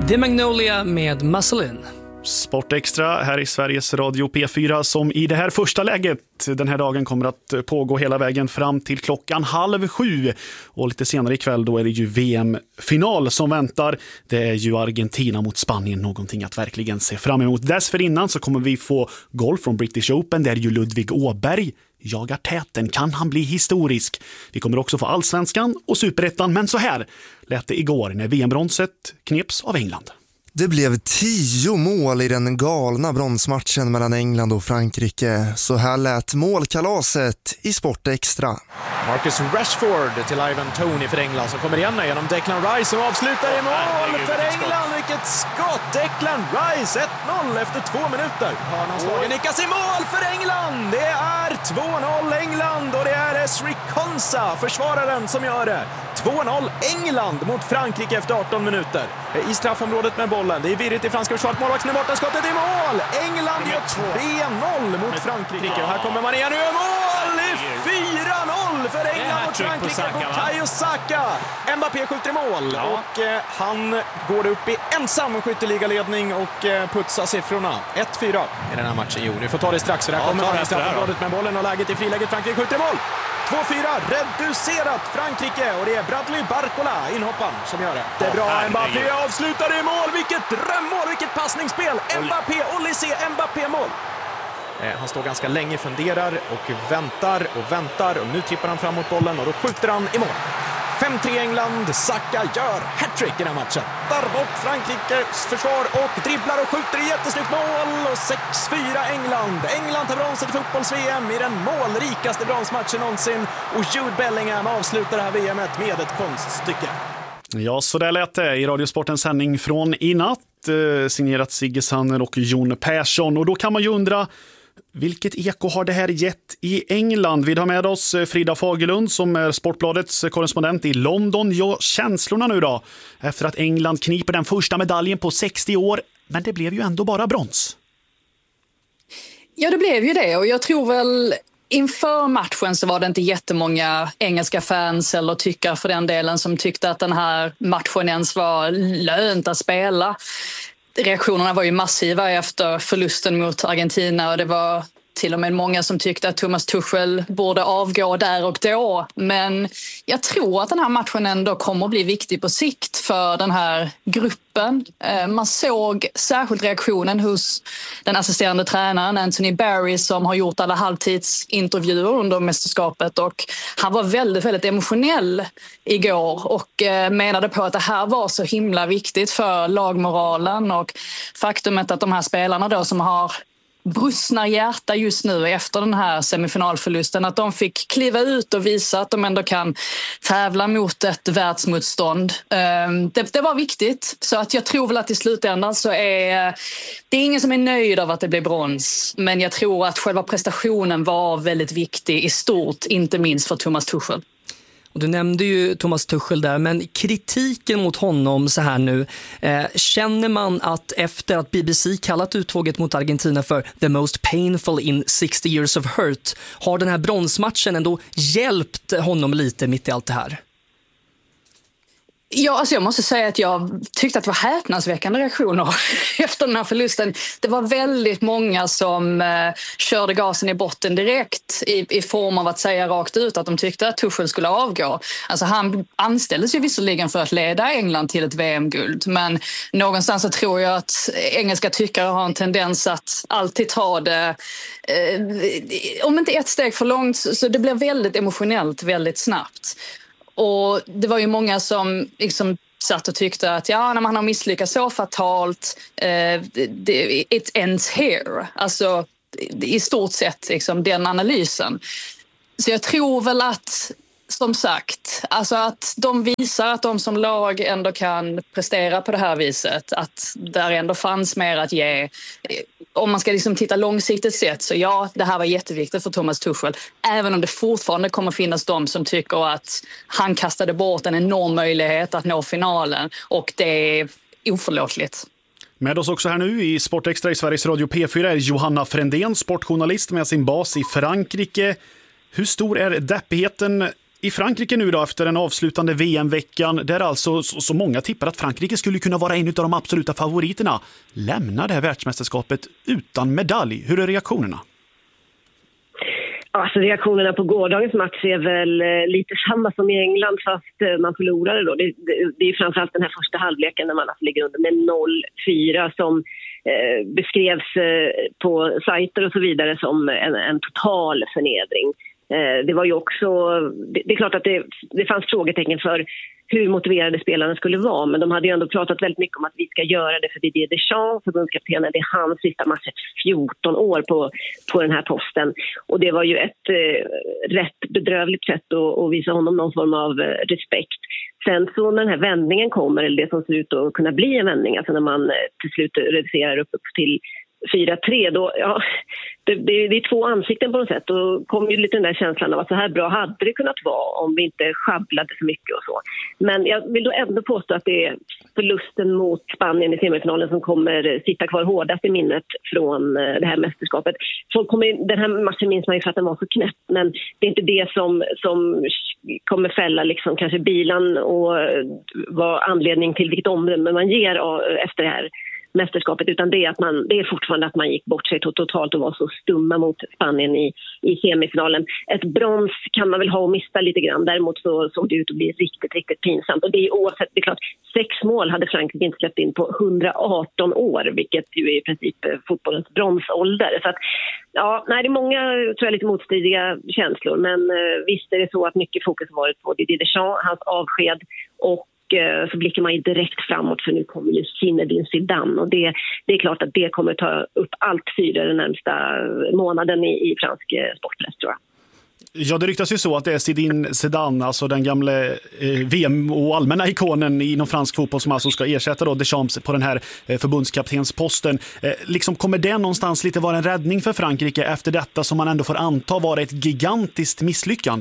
The Magnolia med Muscle In. Sportextra här i Sveriges Radio P4 som i det här första läget den här dagen kommer att pågå hela vägen fram till 6:30. Och lite senare ikväll då är det ju VM-final som väntar. Det är ju Argentina mot Spanien, någonting att verkligen se fram emot. Dessförinnan så kommer vi få golf från British Open där ju Ludvig Åberg jagar täten. Kan han bli historisk? Vi kommer också få allsvenskan och superettan, men så här lät det igår när VM-bronset kneps av England. Det blev 10 mål i den galna bronsmatchen mellan England och Frankrike. Så här lät målkalaset i Sportextra. Marcus Rashford till Ivan Toney för England som kommer igen genom Declan Rice och avslutar i mål för England. Vilket skott! Declan Rice 1-0 efter 2 minuter. Hörnanslagen nickas i mål för England. Det är 2-0 England och det är Esri Konsa, försvararen, som gör det. 2-0 England mot Frankrike efter 18 minuter. I straffområdet med bollen. Det är virrigt i franska försvaret. Målvakten är borta. Skottet i mål. England gör 3-0 mot Frankrike. Och här kommer man igen. Nu är mål! 4-0 för England mot Frankrike. Bukayo Saka. Mbappé skjuter i mål. Och han går upp i ensam skytteligaledning och putsar siffrorna. 1-4 i den här matchen. Jo, ni får ta det strax. För här kommer man i straffområdet med bollen och läget i friläget. Frankrike skjuter i mål. 2-4, reducerat Frankrike och det är Bradley Barcola, inhopparen, som gör det. Det är bra, Mbappé avslutar i mål, vilket drömmål, vilket passningsspel. Mbappé, Olysée, Mbappé-mål. Han står ganska länge, funderar och väntar och nu trippar han fram mot bollen och då skjuter han i mål. 5-3 England, Saka gör hattrick i den här matchen. Tar bort Frankrikes försvar och dribblar och skjuter i jättesnyggt mål. Och 6-4 England. England tar bronset i fotbolls-VM i den målrikaste bronsmatchen någonsin. Och Jude Bellingham avslutar det här VMet med ett konststycke. Ja, så där lät det i Radiosportens sändning från i natt. Signerat Sigge Sanner och Jon Persson. Och då kan man ju undra, vilket eko har det här gett i England? Vi har med oss Frida Fagerlund som är Sportbladets korrespondent i London. Ja, känslorna nu då? Efter att England kniper den första medaljen på 60 år. Men det blev ju ändå bara brons. Ja, det blev ju det. Och jag tror väl inför matchen så var det inte jättemånga engelska fans eller tyckare för den delen som tyckte att den här matchen ens var lönt att spela. Reaktionerna var ju massiva efter förlusten mot Argentina och det var till och med många som tyckte att Thomas Tuchel borde avgå där och då. Men jag tror att den här matchen ändå kommer att bli viktig på sikt för den här gruppen. Man såg särskilt reaktionen hos den assisterande tränaren Anthony Barry som har gjort alla halvtidsintervjuer under mästerskapet och han var väldigt, väldigt emotionell igår och menade på att det här var så himla viktigt för lagmoralen och faktumet att de här spelarna då som har brustna hjärta just nu efter den här semifinalförlusten, att de fick kliva ut och visa att de ändå kan tävla mot ett världsmotstånd. Det var viktigt, så att jag tror väl att i slutändan så är det ingen som är nöjd av att det blir brons, men jag tror att själva prestationen var väldigt viktig i stort, inte minst för Thomas Tuchel. Och du nämnde ju Thomas Tuchel där, men kritiken mot honom så här nu, känner man att efter att BBC kallat uttåget mot Argentina för the most painful in 60 years of hurt, har den här bronsmatchen ändå hjälpt honom lite mitt i allt det här? Ja, alltså jag måste säga att jag tyckte att det var häpnadsväckande reaktioner efter den här förlusten. Det var väldigt många som körde gasen i botten direkt i form av att säga rakt ut att de tyckte att Tuchel skulle avgå. Alltså han anställdes ju visserligen för att leda England till ett VM-guld, men någonstans så tror jag att engelska tyckare har en tendens att alltid ta det, om inte ett steg för långt, så det blir väldigt emotionellt väldigt snabbt. Och det var ju många som liksom satt och tyckte att ja, när man har misslyckats så fatalt, it ends here. Alltså i stort sett liksom, den analysen. Så jag tror väl att, som sagt, alltså att de visar att de som lag ändå kan prestera på det här viset. Att där ändå fanns mer att ge. Om man ska liksom titta långsiktigt sett, så ja, det här var jätteviktigt för Thomas Tuchel. Även om det fortfarande kommer finnas de som tycker att han kastade bort en enorm möjlighet att nå finalen. Och det är oförlåtligt. Med oss också här nu i Sportextra i Sveriges Radio P4 är Johanna Frändén, sportjournalist med sin bas i Frankrike. Hur stor är deppigheten I Frankrike nu då, efter den avslutande VM-veckan, där alltså så många tippar att Frankrike skulle kunna vara en av de absoluta favoriterna, lämnar det här världsmästerskapet utan medalj. Hur är reaktionerna? Alltså reaktionerna på gårdagens match är väl lite samma som i England, fast man förlorade då. Det är framförallt den här första halvleken när man ligger under med 0-4 som beskrevs på sajter och så vidare som en total förnedring. Det var ju också, det är klart att det fanns frågetecken för hur motiverade spelarna skulle vara, men de hade ju ändå pratat väldigt mycket om att vi ska göra det för Didier Deschamps, förbundskaptenen. Det är hans sista match, 14 år på den här posten, och det var ju ett rätt bedrövligt sätt att visa honom någon form av respekt. Sen så när den här vändningen kommer, eller det som ser ut att kunna bli en vändning, alltså när man till slut reducerar upp till 4-3, då, ja, det är två ansikten på något sätt. Då kom ju lite den där känslan av att så här bra hade det kunnat vara om vi inte sjabblade så mycket och så. Men jag vill då ändå påstå att det är förlusten mot Spanien i semifinalen som kommer sitta kvar hårdast i minnet från det här mästerskapet. Den här matchen minns man ju för att den var så knäpp, men det är inte det som kommer fälla liksom kanske bilan och vara anledning till vilket omdöme man ger efter det här mästerskapet, utan det är fortfarande att man gick bort sig totalt och var så stumma mot Spanien i semifinalen. Ett brons kan man väl ha och mista lite grann, däremot så såg det ut att bli riktigt, riktigt pinsamt, och det är oavsett, det är klart, 6 mål hade Frankrike inte släppt in på 118 år, vilket ju är i princip fotbollens bronsålder. Så att, ja, nej, det är många, tror jag, lite motstridiga känslor, men visst är det så att mycket fokus har varit på Didier Deschamps, hans avsked, och så blickar man ju direkt framåt, för nu kommer ju Zinedine Zidane, och det är klart att det kommer ta upp allt syre den närmsta månaden i fransk sportpress, tror jag. Ja, det ryktas ju så att det är Zinedine Zidane, alltså den gamla VM- och allmänna ikonen inom fransk fotboll, som alltså ska ersätta då Deschamps på den här förbundskaptensposten. Liksom, kommer det någonstans lite vara en räddning för Frankrike efter detta som man ändå får anta var ett gigantiskt misslyckande?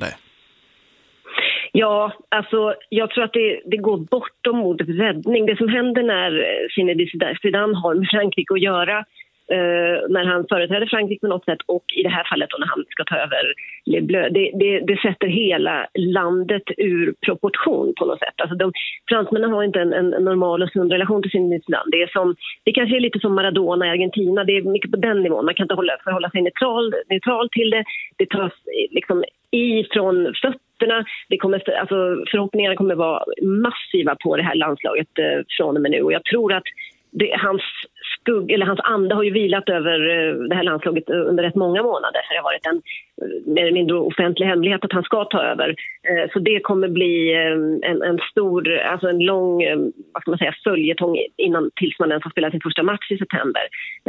Ja, alltså jag tror att det går bortom ordet räddning. Det som händer när Zinedine Zidane har med Frankrike att göra, när han företräder Frankrike på något sätt, och i det här fallet då när han ska ta över Le Bleu, det sätter hela landet ur proportion på något sätt. Alltså fransmännen har inte en normal och sund relation till sin land. Det kanske är lite som Maradona i Argentina, det är mycket på den nivån. Man kan inte förhålla sig neutral till det. Det tas liksom ifrån fötterna. Förhoppningarna kommer vara massiva på det här landslaget från och med nu, och jag tror att hans ande har ju vilat över det här landslaget under rätt många månader. Det har varit en mer eller mindre offentlig hemlighet att han ska ta över. Så det kommer bli en stor, alltså en lång, vad ska man säga, följetong tills man ens har spelat sin första match i september.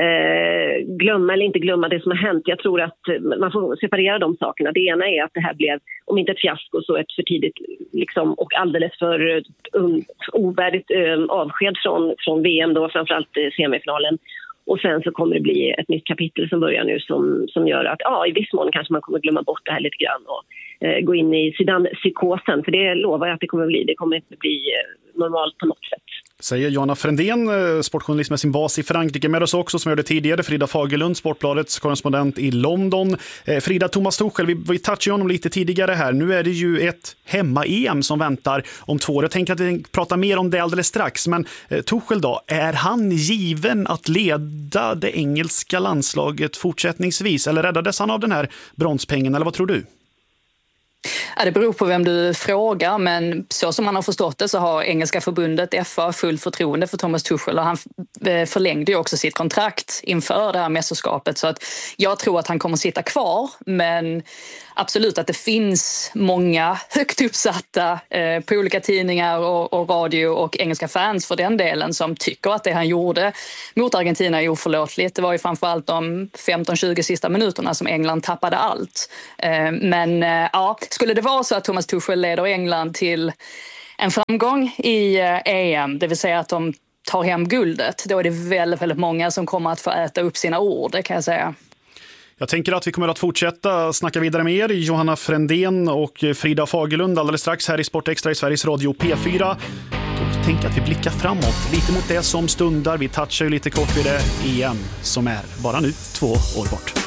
Glömma eller inte glömma det som har hänt. Jag tror att man får separera de sakerna. Det ena är att det här blev, om inte ett fiasko, så ett för tidigt liksom, och alldeles för ovärdigt avsked från VM då, framförallt semifinalen. Och sen så kommer det bli ett nytt kapitel som börjar nu som gör att i viss mån kanske man kommer glömma bort det här lite grann och gå in i Zidane-psykosen. För det lovar jag att det kommer bli. Det kommer inte bli normalt på något sätt. Säger Johanna Frändén, sportjournalist med sin bas i Frankrike. Med oss också, som jag gjorde tidigare, Frida Fagerlund, Sportbladets korrespondent i London. Frida, Thomas Tuchel, vi touchade honom lite tidigare här. Nu är det ju ett hemma-EM som väntar om 2 år. Jag tänker att vi pratar mer om det alldeles strax. Men Tuchel då, är han given att leda det engelska landslaget fortsättningsvis? Eller räddades han av den här bronspengen, eller vad tror du? Ja, det beror på vem du frågar, men så som man har förstått det så har engelska förbundet FA full förtroende för Thomas Tuchel, och han förlängde ju också sitt kontrakt inför det här mästerskapet, så att jag tror att han kommer sitta kvar, men absolut att det finns många högt uppsatta på olika tidningar och radio och engelska fans för den delen som tycker att det han gjorde mot Argentina är oförlåtligt. Det var ju framförallt de 15-20 sista minuterna som England tappade allt. Men skulle det vara så att Thomas Tuchel leder England till en framgång i EM, det vill säga att de tar hem guldet, då är det väldigt, väldigt många som kommer att få äta upp sina ord, det kan jag säga. Jag tänker att vi kommer att fortsätta snacka vidare med er, Johanna Frändén och Frida Fagerlund, alldeles strax här i Sportextra i Sveriges Radio P4. Då tänker jag att vi blickar framåt, lite mot det som stundar. Vi touchar ju lite kort vid det EM som är bara nu 2 år bort.